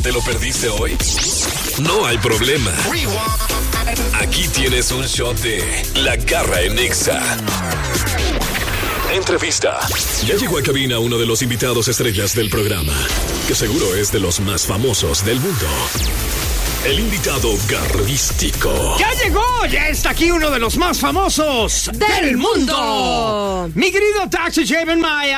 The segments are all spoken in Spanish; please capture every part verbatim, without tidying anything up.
¿Te lo perdiste hoy? No hay problema. Aquí tienes un shot de La Garra en Nexa. Entrevista. Ya llegó a cabina uno de los invitados estrellas del programa, que seguro es de los más famosos del mundo. El invitado garrístico. ¡Ya llegó! ¡Ya está aquí uno de los más famosos del, del mundo! mundo! Mi querido doctor Javen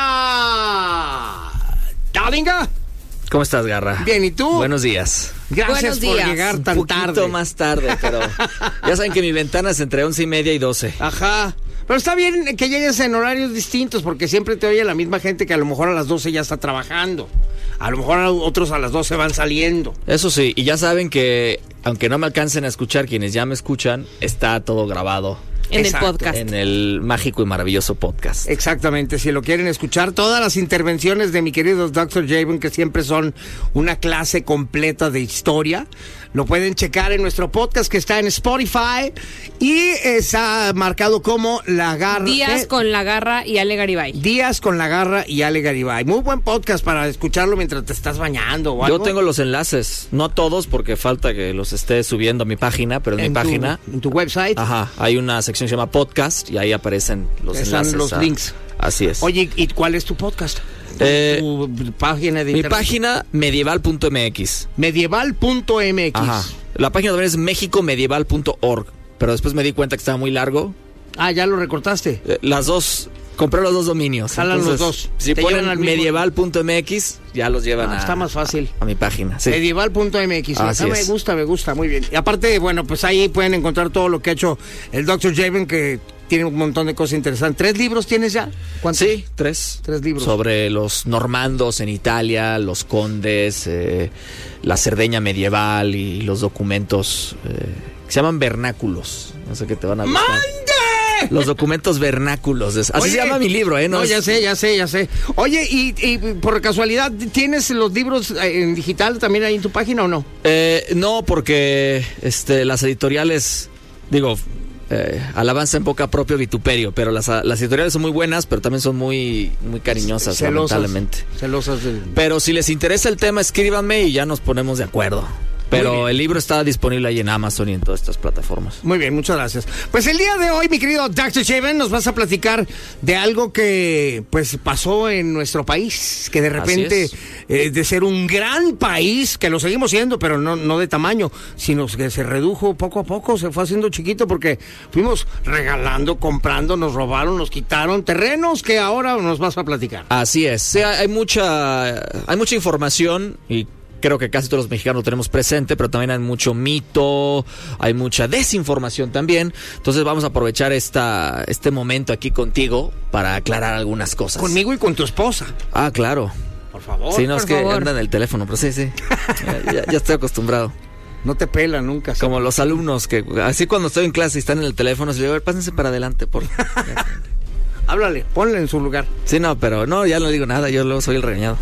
Maya. ¿Dalinga? ¿Cómo estás, Garra? Bien, ¿y tú? Buenos días. Gracias por llegar tan Un poquito tarde. más tarde, pero ya saben que mi ventana es entre once y media y doce. Ajá. Pero está bien que llegues en horarios distintos, porque siempre te oye la misma gente que a lo mejor a las doce ya está trabajando. A lo mejor otros a las doce van saliendo. Eso sí, y ya saben que aunque no me alcancen a escuchar, quienes ya me escuchan, está todo grabado. En Exacto. el podcast. En el mágico y maravilloso podcast. Exactamente, si lo quieren escuchar, todas las intervenciones de mi querido doctor Javen, que siempre son una clase completa de historia, lo pueden checar en nuestro podcast que está en Spotify y está marcado como La Garra. Días ¿eh? con La Garra y Ale Garibay. Días con La Garra y Ale Garibay. Muy buen podcast para escucharlo mientras te estás bañando o algo. Yo tengo los enlaces, no todos porque falta que los esté subiendo a mi página, pero en, en mi tu, página. En tu website. Ajá, hay una sección que se llama podcast y ahí aparecen los Están enlaces. los a, links. Así es. Oye, ¿y cuál es tu podcast? Eh, tu página de mi internet. página medieval punto m x. medieval punto m x. Ajá. La página también es mexico medieval punto org, pero después me di cuenta que estaba muy largo. Ah, ya lo recortaste. Eh, las dos, compré los dos dominios. Jalan Entonces, los dos. Si Te ponen llevan al mismo- medieval punto m x, ya los llevan Ah, a, está más fácil. a, a mi página. Sí. medieval punto m x. Así Ah, me es. gusta, me gusta, muy bien. Y aparte, bueno, pues ahí pueden encontrar todo lo que ha hecho el doctor Javen, que tiene un montón de cosas interesantes. ¿Tres libros tienes ya? ¿Cuántos? Sí, tres. Tres libros. Sobre los normandos en Italia, los condes, eh, la Cerdeña medieval y los documentos eh, que se llaman vernáculos. No sé qué te van a gustar. ¡Mande! Los documentos vernáculos. Así Oye, se llama mi libro, ¿eh? No, es- ya sé, ya sé, ya sé. Oye, y, y por casualidad, ¿tienes los libros en digital también ahí en tu página o no? Eh, no, porque este, las editoriales, digo, eh, alabanza en boca propio vituperio, pero las, las editoriales son muy buenas, pero también son muy, muy cariñosas, Celosas, lamentablemente. Celosas del... Pero si les interesa el tema, escríbanme y ya nos ponemos de acuerdo. Pero el libro está disponible ahí en Amazon y en todas estas plataformas. Muy bien, muchas gracias. Pues el día de hoy, mi querido doctor Javen, nos vas a platicar de algo que pues pasó en nuestro país, que de repente, eh, de ser un gran país, que lo seguimos siendo, pero no, no de tamaño, sino que se redujo poco a poco, se fue haciendo chiquito porque fuimos regalando, comprando, nos robaron, nos quitaron terrenos que ahora nos vas a platicar. Así es. Sí, hay mucha, hay mucha información y creo que casi todos los mexicanos lo tenemos presente, pero también hay mucho mito, hay mucha desinformación también. Entonces vamos a aprovechar esta, este momento aquí contigo para aclarar algunas cosas. Conmigo y con tu esposa. Ah, claro. Por favor. Sí, no, es por que favor. anda en el teléfono, pero sí, sí. Ya, ya- ya estoy acostumbrado. No te pela nunca. Como los alumnos que, así cuando estoy en clase y están en el teléfono, se le digo, a ver, pásense para adelante, por favor. Háblale, ponle en su lugar. Sí, no, pero no, ya no digo nada, yo luego soy el regañado.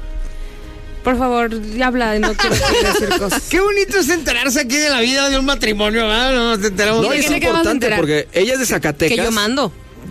Por favor, habla, no quiero decir cosas. Qué bonito es enterarse aquí de la vida de un matrimonio, ¿verdad? No nos enteramos No, ¿De de es qué te acabas de importante enterar? porque ella es de Zacatecas. Que yo mando.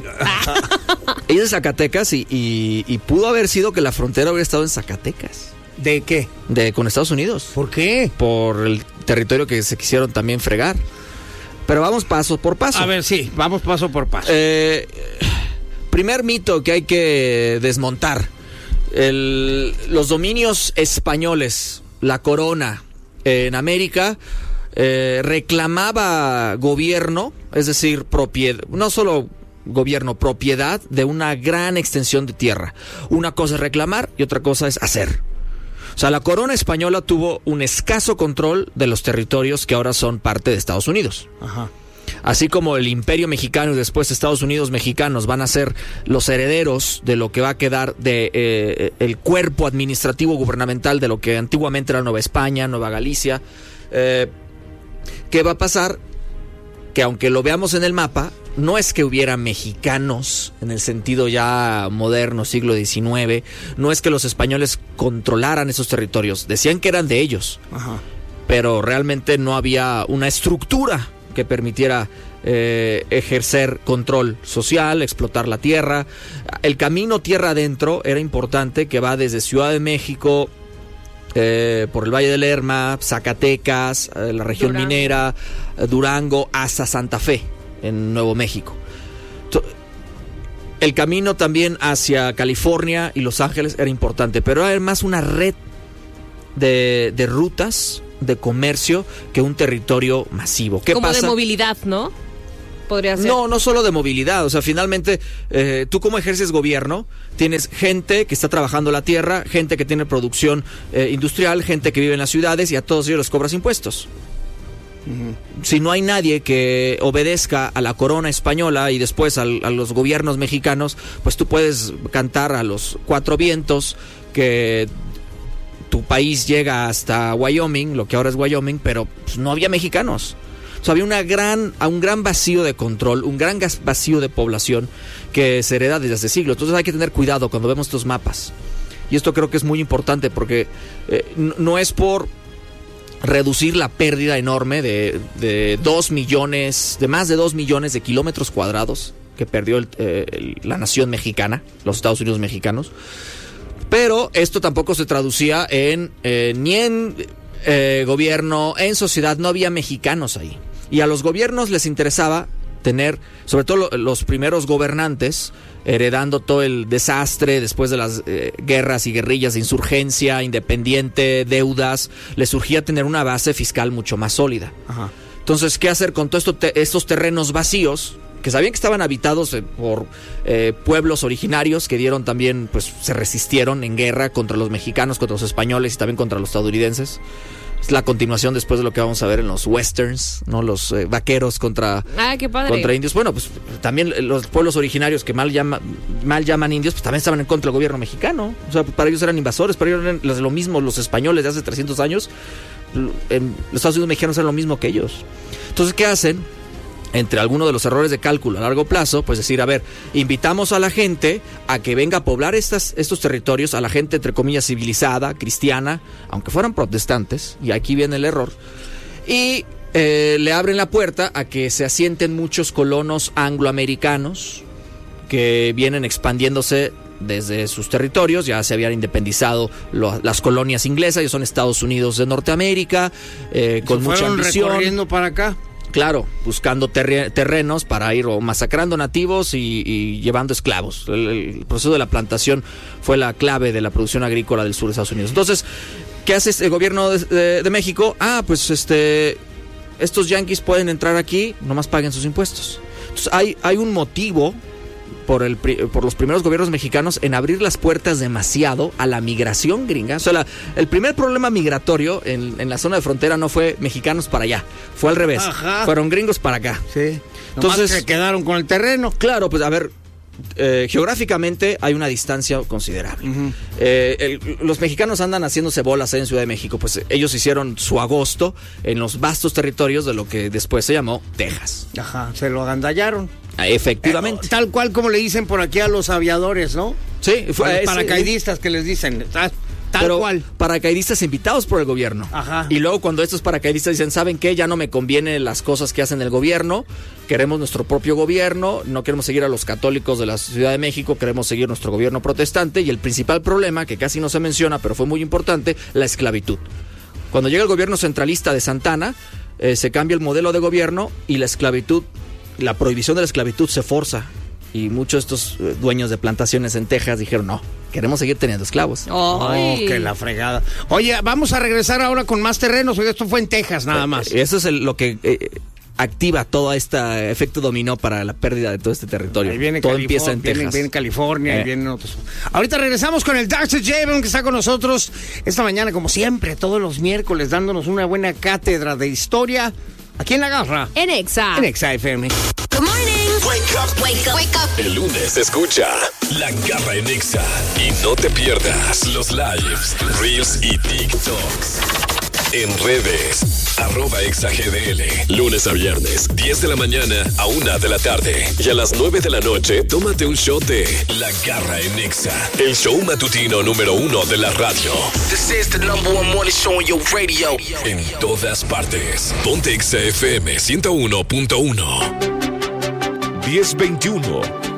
Ella es de Zacatecas y, y, y pudo haber sido que la frontera hubiera estado en Zacatecas, ¿De qué? de con Estados Unidos, ¿Por qué? por el territorio que se quisieron también fregar. Pero vamos paso por paso. A ver, sí, vamos paso por paso. Eh, primer mito que hay que desmontar. El- los dominios españoles, la corona eh, en América, eh, reclamaba gobierno, es decir, propiedad, no solo gobierno, propiedad de una gran extensión de tierra. Una cosa es reclamar y otra cosa es hacer. O sea, la corona española tuvo un escaso control de los territorios que ahora son parte de Estados Unidos. Ajá. Así como el Imperio Mexicano y después Estados Unidos mexicanos van a ser los herederos de lo que va a quedar de eh, el cuerpo administrativo gubernamental de lo que antiguamente era Nueva España, Nueva Galicia. Eh, ¿Qué va a pasar? Que aunque lo veamos en el mapa, no es que hubiera mexicanos en el sentido ya moderno, siglo diecinueve, no es que los españoles controlaran esos territorios, decían que eran de ellos, Ajá. pero realmente no había una estructura que permitiera eh, ejercer control social, explotar la tierra. El camino tierra adentro era importante, que va desde Ciudad de México eh, por el Valle de Lerma, Zacatecas, eh, la región Durango. minera, eh, Durango, hasta Santa Fe, en Nuevo México. To- El camino también hacia California y Los Ángeles era importante, pero era más una red de, de rutas de comercio que un territorio masivo. ¿Qué Como pasa? de movilidad, ¿no? Podría ser. No, no solo de movilidad, o sea, finalmente eh, tú como ejerces gobierno, tienes gente que está trabajando la tierra, gente que tiene producción eh, industrial, gente que vive en las ciudades y a todos ellos les cobras impuestos. Uh-huh. Si no hay nadie que obedezca a la corona española y después al, a los gobiernos mexicanos, pues tú puedes cantar a los cuatro vientos que tu país llega hasta Wyoming, lo que ahora es Wyoming, pero pues, no había mexicanos. O sea, había una gran, un gran vacío de control, un gran vacío de población que se hereda desde hace siglos. Entonces hay que tener cuidado cuando vemos estos mapas. Y esto creo que es muy importante porque eh, no es por reducir la pérdida enorme de, de dos millones, de más de dos millones de kilómetros cuadrados que perdió el, eh, el, la nación mexicana, los Estados Unidos mexicanos. Pero esto tampoco se traducía en eh, ni en eh, gobierno, en sociedad, no había mexicanos ahí. Y a los gobiernos les interesaba tener, sobre todo lo, los primeros gobernantes, heredando todo el desastre después de las eh, guerras y guerrillas de insurgencia, independiente, deudas, les surgía tener una base fiscal mucho más sólida. Ajá. Entonces, ¿qué hacer con todos esto te, estos terrenos vacíos? Que sabían que estaban habitados eh, por eh, pueblos originarios que dieron también, pues se resistieron en guerra contra los mexicanos, contra los españoles y también contra los estadounidenses. Es la continuación después de lo que vamos a ver en los westerns, ¿no? Los eh, vaqueros contra, ah, qué padre. contra indios. Bueno, pues también los pueblos originarios que mal, llama, mal llaman indios, pues también estaban en contra del gobierno mexicano. O sea, para ellos eran invasores, para ellos eran lo mismo los españoles de hace trescientos años. En los Estados Unidos mexicanos eran lo mismo que ellos. Entonces, ¿qué hacen? Entre algunos de los errores de cálculo a largo plazo, pues decir, a ver, invitamos a la gente a que venga a poblar estas, estos territorios, a la gente, entre comillas, civilizada, cristiana, aunque fueran protestantes, y aquí viene el error, y eh, le abren la puerta a que se asienten muchos colonos angloamericanos que vienen expandiéndose desde sus territorios. Ya se habían independizado lo, las colonias inglesas, ya son Estados Unidos de Norteamérica, eh, con mucha ambición. Recorriendo para acá. Claro, buscando terre- terrenos para ir o masacrando nativos y, y llevando esclavos. El, el proceso de la plantación fue la clave de la producción agrícola del sur de Estados Unidos. Entonces, ¿qué hace el gobierno de, de, de México? Ah, pues este, estos yanquis pueden entrar aquí, nomás paguen sus impuestos. Entonces, hay, hay un motivo por, el, por los primeros gobiernos mexicanos en abrir las puertas demasiado a la migración gringa. O sea, la, el primer problema migratorio en, en la zona de frontera no fue mexicanos para allá, fue al revés. Ajá. Fueron gringos para acá. Sí. Entonces se quedaron con el terreno. Claro, pues a ver, eh, geográficamente hay una distancia considerable. Uh-huh. Eh, el, los mexicanos andan haciéndose bolas ahí en Ciudad de México, pues ellos hicieron su agosto en los vastos territorios de lo que después se llamó Texas. Ajá, se lo agandallaron. Efectivamente. Eh, tal cual como le dicen por aquí a los aviadores, ¿no? Sí, fue a los paracaidistas que les dicen. Tal, tal pero cual. Paracaidistas invitados por el gobierno. Ajá. Y luego cuando estos paracaidistas dicen, ¿saben qué? Ya no me conviene las cosas que hacen el gobierno. Queremos nuestro propio gobierno. No queremos seguir a los católicos de la Ciudad de México. Queremos seguir nuestro gobierno protestante. Y el principal problema, que casi no se menciona, pero fue muy importante, la esclavitud. Cuando llega el gobierno centralista de Santana, eh, se cambia el modelo de gobierno y la esclavitud, la prohibición de la esclavitud se forza. Y muchos de estos eh, dueños de plantaciones en Texas dijeron, no, queremos seguir teniendo esclavos. Oh, que la fregada. Oye, vamos a regresar ahora con más terrenos. Oye, esto fue en Texas nada más. Eh, eso es el, lo que eh, activa todo este efecto dominó para la pérdida de todo este territorio. Ahí viene todo Calif- empieza en viene, Texas. Viene California, eh. ahí vienen otros. Ahorita regresamos con el doctor Javon, que está con nosotros esta mañana, como siempre, todos los miércoles, dándonos una buena cátedra de historia. Aquí en La Garra. En Exa. En Exa F M. Good morning. Wake up, wake up, wake up. El lunes escucha La Garra en Exa y no te pierdas los lives, reels y TikToks. En redes, arroba exagdl. Lunes a viernes, diez de la mañana a una de la tarde. Y a las nueve de la noche, tómate un shot de La Garra en Exa, el show matutino número uno de la radio. This is the number one morning show on your radio. En todas partes. Ponte Exa F M ciento uno punto uno. diez veintiuno.